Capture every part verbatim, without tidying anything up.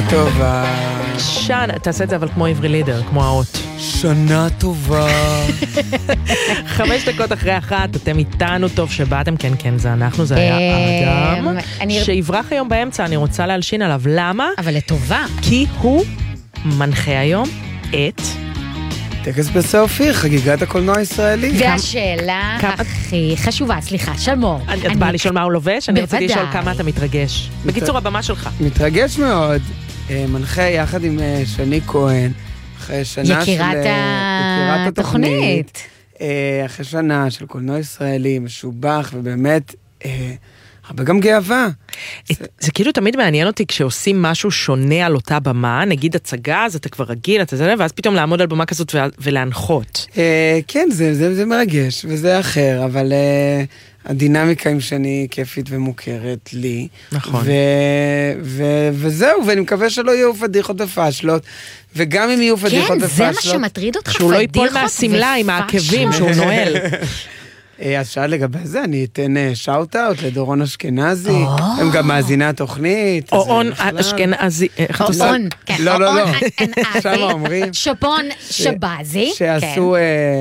טובה. שנה, תעשה את זה אבל כמו עברי לידר, כמו האות. שנה טובה. חמש דקות אחרי אחת, אתם איתנו, טוב שבאתם, כן, כן, זה אנחנו, זה היה אדם, שיברח היום באמצע, אני רוצה להלשין עליו. למה? אבל לטובה. כי הוא מנחה היום את... טקס פרסי אופיר, חגיגת הקולנוע הישראלי. והשאלה הכי חשובה, סליחה, שלמור. את באה לשאול מה הוא לובש? אני רציתי לשאול כמה אתה מתרגש. בקיצור, הבמה שלך. מתרגש מאוד. מנחה יחד עם שני כהן, אחרי שנה של... יקירת התוכנית. אחרי שנה של קולנוע ישראלי, משובח, ובאמת... הרבה גם גאווה. זה כאילו תמיד מעניין אותי כשעושים משהו שונה על אותה במה, נגיד הצגה, אז אתה כבר רגיל, אתה זה, ואז פתאום לעמוד על במה כזאת ולהנחות. כן, זה מרגש, וזה אחר, אבל הדינמיקה עם שני כיפית ומוכרת לי. נכון. וזהו, ואני מקווה שלא יהיו פדיחות ופשלות, וגם אם יהיו פדיחות ופשלות... כן, זה מה שמטריד אותך, שהוא לא ייפול מהסמלה עם העקבים שהוא נועל. אז שאל לגבי זה, אני אתן שאוט-אוט לדורון אשכנזי, הם גם מאזיני התוכנית. אורון אשכנזי, איך אתה עושה? אורון, כן. לא, לא, לא. שם אומרים. שופון שבזי. שעשו,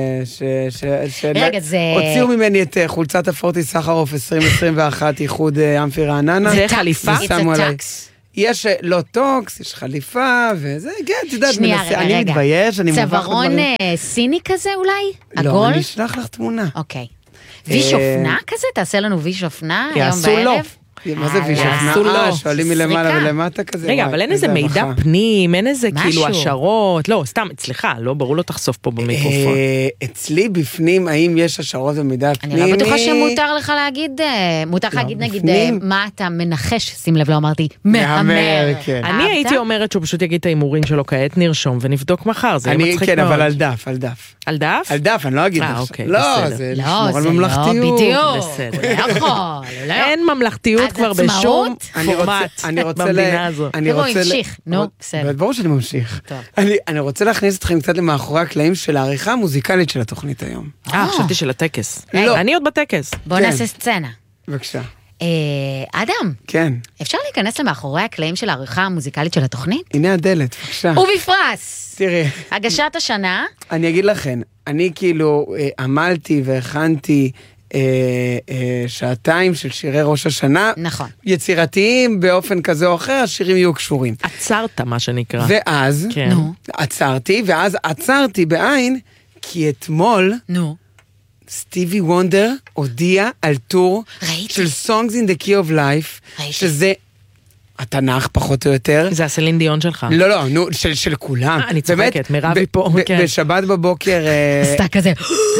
הוציאו ממני את חולצת הפורטי סחרוף עשרים עשרים ואחת, איחוד אמפי רעננה. זה חליפה? It's a tax. יש לא טוקס, יש חליפה, וזה, כן, את יודעת, אני מתבייש, אני מובח צווארון סיני כזה אולי? לא, אני אשלח לך תמונה. אוקיי. ויש אופנה כזה? תעשה לנו ויש אופנה היום בערב? יעשו לו. מה זה ויש אופנה? אה, שואלים מלמעלה ולמטה כזה. רגע, אבל אין איזה מידע פנים, אין איזה כאילו השערות, לא, סתם, סליחה, לא, ברור לא תחשוף פה במיקרופון. אצלי בפנים, האם יש השערות ומידע פנים? אני לא בטוחה שמותר לך להגיד, מותר לך להגיד נגיד, מה אתה מנחש, שים לב, לא אמרתי, מהמר. אני הייתי אומרת שהוא פשוט יגיד את האימורים שלו כעת, נרשום ונבדוק מחר, זה יהיה מצחיק מאוד. כן, אבל על דף, על דף. על דף? על דף, אני לא אגיד עכשיו. לא, זה לשמור על ממלכתיות. בדיוק, לא יכול. אין ממלכתיות כבר בשום פורמט במדינה הזו. תראו, המשיך, נו, בסדר. ברור שאני ממשיך. אני רוצה להכניס אתכם קצת למאחורי הקלעים של העריכה המוזיקלית של התוכנית היום. אה, חשבתי של הטקס. לא. אני עוד בטקס. בוא נעשה סצנה. בבקשה. אדם, כן. אפשר להיכנס למאחורי הקלעים של העריכה המוזיקלית של התוכנית? הנה הדלת, בבקשה. ובפרס! תראי. הגשת השנה? אני אגיד לכם, אני כאילו עמלתי והכנתי אה, אה, שעתיים של שירי ראש השנה. נכון. יצירתיים באופן כזה או אחר, השירים יהיו קשורים. עצרת מה שנקרא. ואז, כן. נו. עצרתי, ואז עצרתי בעין, כי אתמול, נו. סטיבי וונדר הודיע על טור ראיתי. של Songs in the Key of Life, ראיתי. שזה התנ"ך פחות או יותר. זה הסלין דיון שלך. לא, לא, נו, של, של כולם. אני צוחקת, מירבי פה, כן. בשבת בבוקר... עשתה כזה.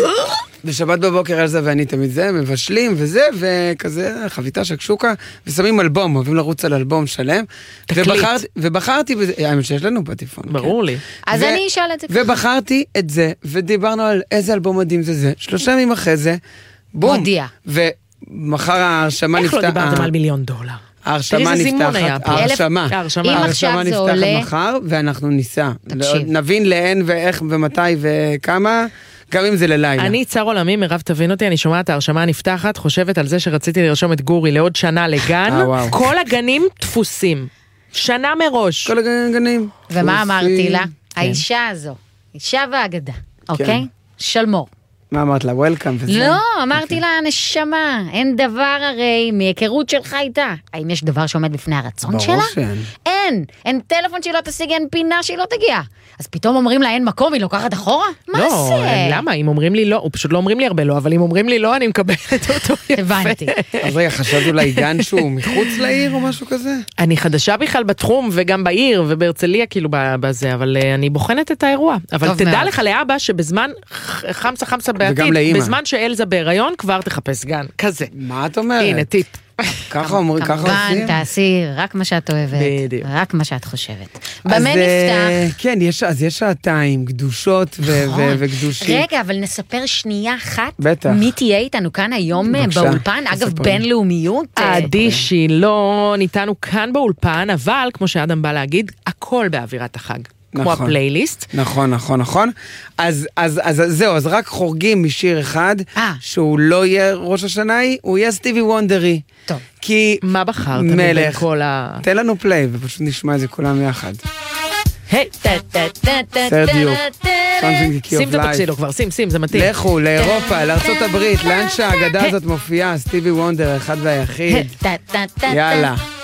בשבת בבוקר אלזה ואני תמיד זה, מבשלים וזה, וכזה חביתה שקשוקה, ושמים אלבום, אוהבים לרוץ על אלבום שלם. תקליט. ובחרתי, ובחרתי בזה, האמת שיש לנו פטיפון. ברור לי. אז אני אשאל את זה ככה. ובחרתי את זה, ודיברנו על איזה אלבום מדהים זה זה. שלושה ימים אחרי זה, בום. מודיע. ומחר ההרשמה נפתח... איך לא דיברתם על מיליון דולר? ההרשמה נפתחת, ההרשמה, ההרשמה נפתחת מחר, ואנחנו ניסע. נבין לאן ואיך ומתי וכמה, גם אם זה ללילה. אני צר עולמי, מירב תבין אותי, אני שומעת ההרשמה נפתחת, חושבת על זה שרציתי לרשום את גורי לעוד שנה לגן, כל הגנים דפוסים. שנה מראש. כל הגנים. ומה אמרתי לה? האישה הזו, אישה והאגדה, אוקיי? שלמור. מה אמרת לה? וולקאם וזה? לא, אמרתי לה, נשמה, אין דבר הרי מהיכרות שלך איתה. האם יש דבר שעומד בפני הרצון שלה? ברור שאין. אין, אין טלפון שהיא לא תשיג, אין פינה שהיא לא תגיע. אז פתאום אומרים לה, אין מקום, היא לוקחת אחורה? מה זה? לא, למה? אם אומרים לי לא, הוא פשוט לא אומרים לי הרבה לא, אבל אם אומרים לי לא, אני מקבלת אותו יפה. הבנתי. אז רגע, חשבת אולי גן שהוא מחוץ לעיר או משהו כזה? אני חדשה בכלל בתחום, וגם בעיר, ובהרצליה כאילו בזה, אבל אני בוחנת את האירוע. אבל תדע לך לאבא שבזמן חמסה חמסה בעתיד, בזמן שאלזה בהיריון, כבר תחפש גן, כזה. מה את אומרת? הנה, טיפ. ככה אומרים, ככה עושים? כמובן, תעשי רק מה שאת אוהבת. בדיוק. רק מה שאת חושבת. במה נפתח? כן, אז יש שעתיים, גדושות וגדושים. רגע, אבל נספר שנייה אחת. בטח. מי תהיה איתנו כאן היום באולפן? אגב, בינלאומיות. עדי שילון, איתנו כאן באולפן, אבל, כמו שאדם בא להגיד, הכל באווירת החג. כמו הפלייליסט. נכון, נכון, נכון. אז זהו, אז רק חורגים משיר אחד, שהוא לא יהיה ראש השנאי, הוא יהיה סטיבי וונדרי. טוב. כי מה בחרת מבין כל ה... תן לנו פליי, ופשוט נשמע את זה כולם יחד. היי, סרט דיוק. שים את הפקסידו כבר, שים, שים, זה מתאים. לכו לאירופה, לארצות הברית, לאן שהאגדה הזאת מופיעה, סטיבי וונדר, אחד והיחיד. יאללה.